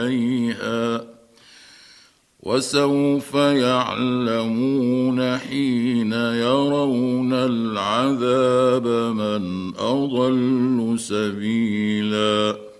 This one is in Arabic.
عليها وسوف يعلمون حين يرون العذاب من أضل سبيلا.